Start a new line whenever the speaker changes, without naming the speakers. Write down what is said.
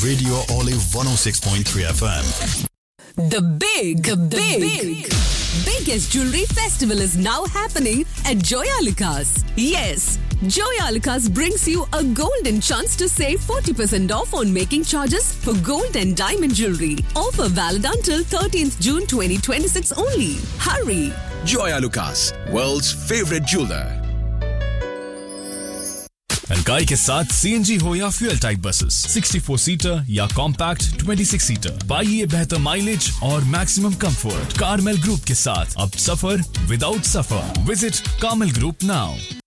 Radio Olive 106.3 FM.
The biggest jewelry festival is now happening at Joyalukas. Yes, Joyalukas brings you a golden chance to save 40% off on making charges for gold and diamond jewelry. Offer valid until 13th June 2026 only. Hurry!
Joyalukas, world's favorite jeweler.
हल्काई के साथ CNG हो या fuel type buses 64 seater या compact 26 seater पाइए बेहतर mileage और maximum comfort Carmel group के साथ अब सफर विदाउट सफर विजिट कार्मेल ग्रुप नाउ